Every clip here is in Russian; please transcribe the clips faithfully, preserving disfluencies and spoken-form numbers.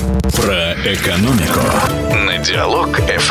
Про экономику на Диалог эф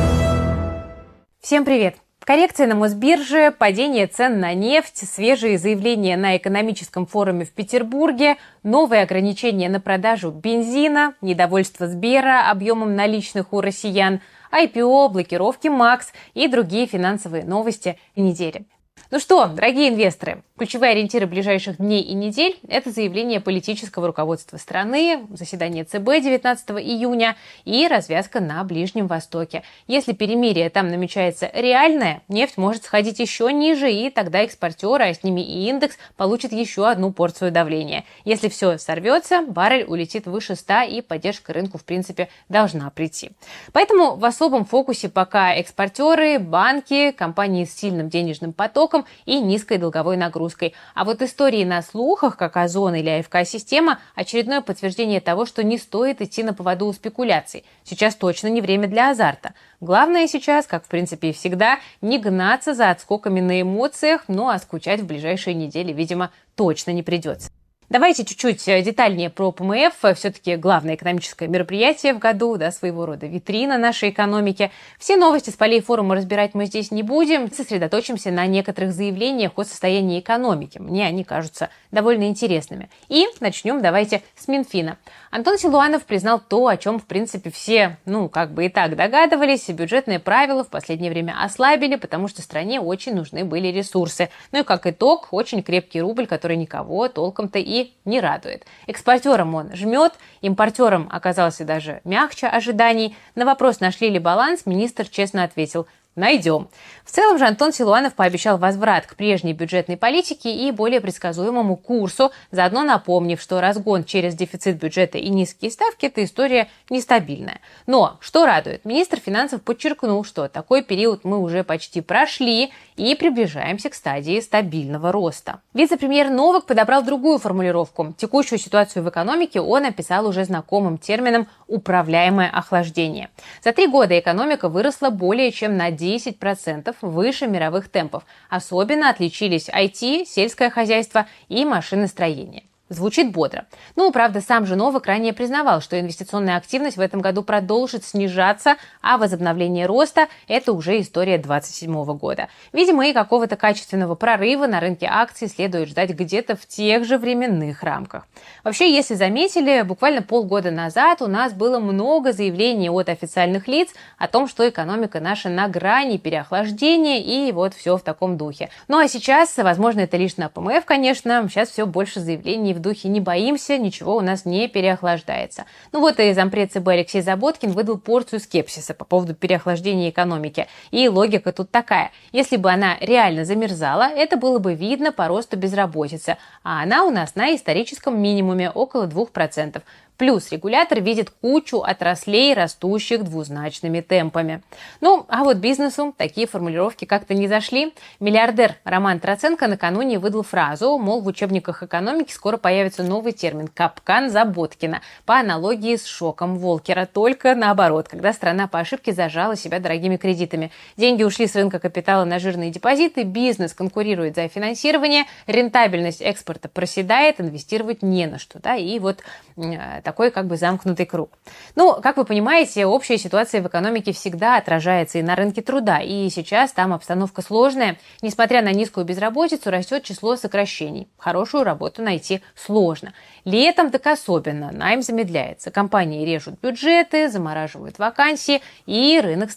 эм. Всем привет! Коррекция на Мосбирже, падение цен на нефть, свежие заявления на экономическом форуме в Петербурге, новые ограничения на продажу бензина, недовольство Сбера объемом наличных у россиян, ай пи о, блокировки МАКС и другие финансовые новости недели. Ну что, дорогие инвесторы, ключевые ориентиры ближайших дней и недель – это заявление политического руководства страны, заседание цэ бэ девятнадцатого июня и развязка на Ближнем Востоке. Если перемирие там намечается реальное, нефть может сходить еще ниже, и тогда экспортеры, а с ними и индекс, получат еще одну порцию давления. Если все сорвется, баррель улетит выше ста, и поддержка рынку, в принципе, должна прийти. Поэтому в особом фокусе пока экспортеры, банки, компании с сильным денежным потоком и низкой долговой нагрузкой. А вот истории на слухах, как Озон или а эф ка-система, очередное подтверждение того, что не стоит идти на поводу у спекуляций. Сейчас точно не время для азарта. Главное сейчас, как в принципе и всегда, не гнаться за отскоками на эмоциях, ну а скучать в ближайшие недели, видимо, точно не придется. Давайте чуть-чуть детальнее про пэ эм эф. Все-таки главное экономическое мероприятие в году, да, своего рода витрина нашей экономики. Все новости с полей форума разбирать мы здесь не будем. Сосредоточимся на некоторых заявлениях о состоянии экономики. Мне они кажутся довольно интересными. И начнем давайте с Минфина. Антон Силуанов признал то, о чем, в принципе, все, ну, как бы и так догадывались. Бюджетные правила в последнее время ослабили, потому что стране очень нужны были ресурсы. Ну и как итог, очень крепкий рубль, который никого толком-то и И не радует. Экспортерам он жмет, импортерам оказался даже мягче ожиданий. На вопрос, нашли ли баланс, министр честно ответил: найдем. В целом же Антон Силуанов пообещал возврат к прежней бюджетной политике и более предсказуемому курсу, заодно напомнив, что разгон через дефицит бюджета и низкие ставки – это история нестабильная. Но, что радует, министр финансов подчеркнул, что такой период мы уже почти прошли и приближаемся к стадии стабильного роста. Вице-премьер Новак подобрал другую формулировку. Текущую ситуацию в экономике он описал уже знакомым термином «управляемое охлаждение». За три года экономика выросла более чем на десять процентов выше мировых темпов. Особенно отличились ай ти, сельское хозяйство и машиностроение. Звучит бодро. Ну, правда, сам же Новак ранее признавал, что инвестиционная активность в этом году продолжит снижаться, а возобновление роста – это уже история двадцать седьмого года. Видимо, и какого-то качественного прорыва на рынке акций следует ждать где-то в тех же временных рамках. Вообще, если заметили, буквально полгода назад у нас было много заявлений от официальных лиц о том, что экономика наша на грани переохлаждения, и вот все в таком духе. Ну а сейчас, возможно, это лишь на пэ эм эф, конечно, сейчас все больше заявлений в духе «не боимся, ничего у нас не переохлаждается». Ну вот и зампред цэ бэ Алексей Заботкин выдал порцию скепсиса по поводу переохлаждения экономики. И логика тут такая. Если бы она реально замерзала, это было бы видно по росту безработицы. А она у нас на историческом минимуме, около двух процентов. Плюс регулятор видит кучу отраслей, растущих двузначными темпами. Ну, а вот бизнесу такие формулировки как-то не зашли. Миллиардер Роман Троценко накануне выдал фразу, мол, в учебниках экономики скоро появится новый термин «капкан Заботкина», по аналогии с шоком Волкера, только наоборот, когда страна по ошибке зажала себя дорогими кредитами. Деньги ушли с рынка капитала на жирные депозиты, бизнес конкурирует за финансирование, рентабельность экспорта проседает, инвестировать не на что. Да? И вот такой как бы замкнутый круг. Ну, как вы понимаете, общая ситуация в экономике всегда отражается и на рынке труда. И сейчас там обстановка сложная. Несмотря на низкую безработицу, растет число сокращений. Хорошую работу найти сложно. Летом так особенно. Найм замедляется. Компании режут бюджеты, замораживают вакансии, и рынок